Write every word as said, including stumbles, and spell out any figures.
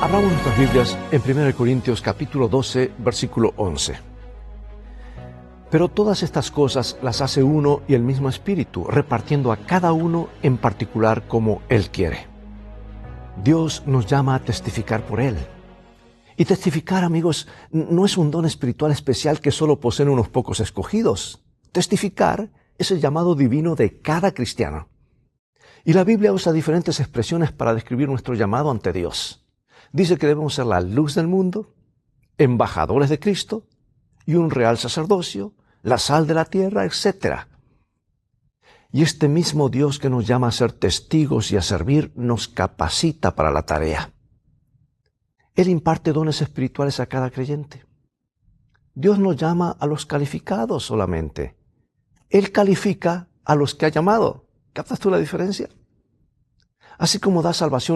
Abramos nuestras Biblias en primera de Corintios capítulo doce, versículo once. Pero todas estas cosas las hace uno y el mismo Espíritu, repartiendo a cada uno en particular como Él quiere. Dios nos llama a testificar por Él. Y testificar, amigos, no es un don espiritual especial que solo poseen unos pocos escogidos. Testificar es el llamado divino de cada cristiano. Y la Biblia usa diferentes expresiones para describir nuestro llamado ante Dios. Dice que debemos ser la luz del mundo, embajadores de Cristo y un real sacerdocio, la sal de la tierra, etcétera. Y este mismo Dios que nos llama a ser testigos y a servir, nos capacita para la tarea. Él imparte dones espirituales a cada creyente. Dios no llama a los calificados solamente. Él califica a los que ha llamado. ¿Captas tú la diferencia? Así como da salvación